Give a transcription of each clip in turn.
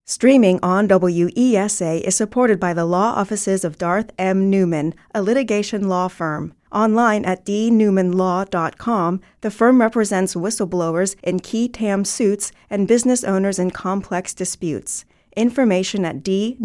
Streaming on WESA is supported by the law offices of Darth M. Newman, a litigation law firm. Online at dnewmanlaw.com, the firm represents whistleblowers in key TAM suits and business owners in complex disputes. Information at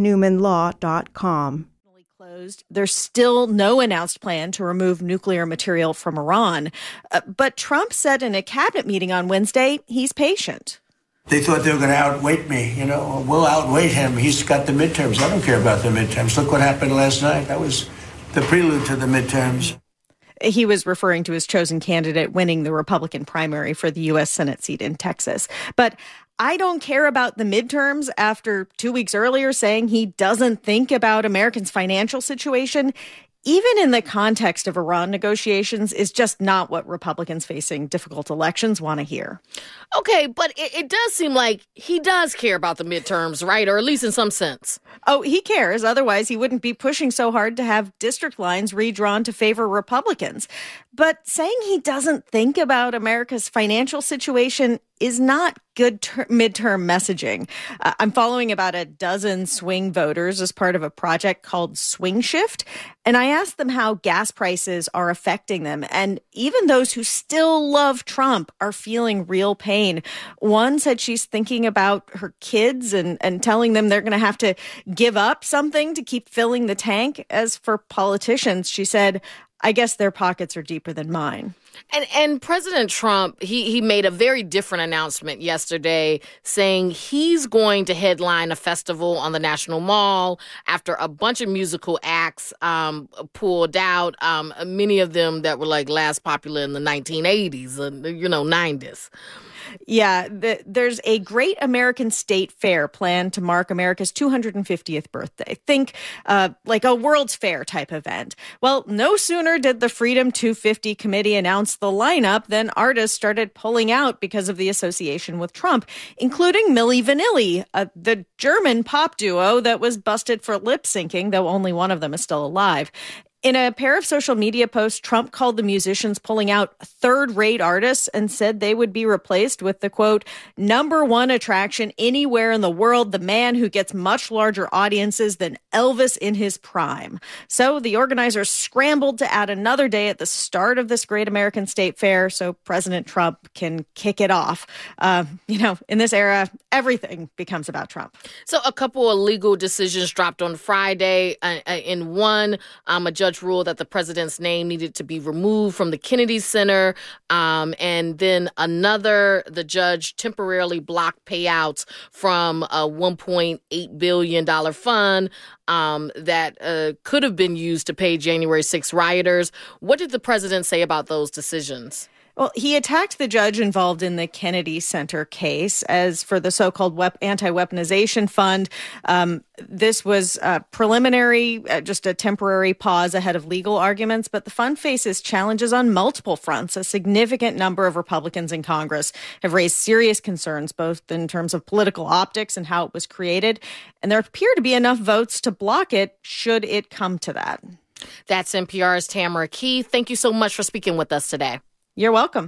dnewmanlaw.com. There's still no announced plan to remove nuclear material from Iran. But Trump said in a cabinet meeting on Wednesday he's patient. They thought they were going to outweight me. We'll outweight him. He's got the midterms. I don't care about the midterms. Look what happened last night. That was the prelude to the midterms. He was referring to his chosen candidate winning the Republican primary for the U.S. Senate seat in Texas. But I don't care about the midterms after 2 weeks earlier saying he doesn't think about Americans' financial situation, even in the context of Iran negotiations, is just not what Republicans facing difficult elections want to hear. Okay, but it does seem like he does care about the midterms, right? Or at least in some sense. Oh, he cares. Otherwise, he wouldn't be pushing so hard to have district lines redrawn to favor Republicans. But saying he doesn't think about America's financial situation is not good midterm messaging. I'm following about a dozen swing voters as part of a project called Swing Shift, and I asked them how gas prices are affecting them. And even those who still love Trump are feeling real pain. One said she's thinking about her kids and telling them they're going to have to give up something to keep filling the tank. As for politicians, she said, I guess their pockets are deeper than mine. And President Trump, he made a very different announcement yesterday saying he's going to headline a festival on the National Mall after a bunch of musical acts pulled out, many of them that were like last popular in the 1980s and, 90s. Yeah, there's a Great American State Fair planned to mark America's 250th birthday. Think like a World's Fair type event. Well, no sooner did the Freedom 250 committee announce the lineup than artists started pulling out because of the association with Trump, including Milli Vanilli, the German pop duo that was busted for lip syncing, though only one of them is still alive. In a pair of social media posts, Trump called the musicians pulling out third-rate artists and said they would be replaced with the, quote, #1 attraction anywhere in the world, the man who gets much larger audiences than Elvis in his prime. So the organizers scrambled to add another day at the start of this Great American State Fair so President Trump can kick it off. In this era, everything becomes about Trump. So a couple of legal decisions dropped on Friday. In one, a judge ruled that the president's name needed to be removed from the Kennedy Center. And then another, the judge temporarily blocked payouts from a $1.8 billion fund that could have been used to pay January 6 rioters. What did the president say about those decisions? Well, he attacked the judge involved in the Kennedy Center case. As for the so-called anti-weaponization fund, this was preliminary, just a temporary pause ahead of legal arguments. But the fund faces challenges on multiple fronts. A significant number of Republicans in Congress have raised serious concerns, both in terms of political optics and how it was created. And there appear to be enough votes to block it should it come to that. That's NPR's Tamara Keith. Thank you so much for speaking with us today. You're welcome.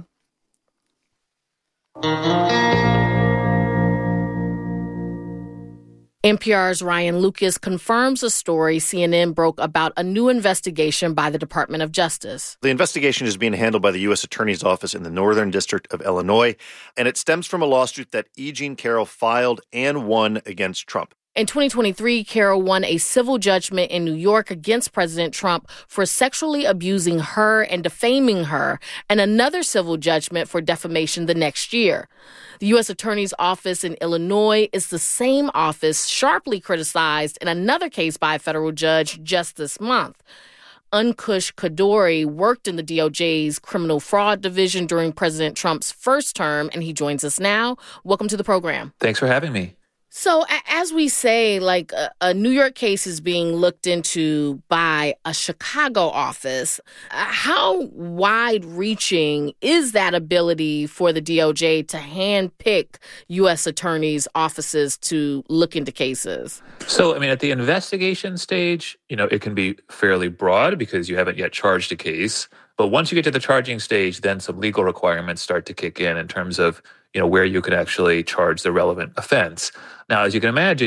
NPR's Ryan Lucas confirms a story CNN broke about a new investigation by the Department of Justice. The investigation is being handled by the U.S. Attorney's Office in the Northern District of Illinois, and it stems from a lawsuit that E. Jean Carroll filed and won against Trump. In 2023, Carroll won a civil judgment in New York against President Trump for sexually abusing her and defaming her, and another civil judgment for defamation the next year. The U.S. Attorney's Office in Illinois is the same office sharply criticized in another case by a federal judge just this month. Ankush Kadori worked in the DOJ's criminal fraud division during President Trump's first term, and he joins us now. Welcome to the program. Thanks for having me. So as we say, like a New York case is being looked into by a Chicago office. How wide-reaching is that ability for the DOJ to handpick U.S. attorneys' offices to look into cases? So, at the investigation stage, it can be fairly broad because you haven't yet charged a case. But once you get to the charging stage, then some legal requirements start to kick in terms of, where you could actually charge the relevant offense. Now, as you can imagine,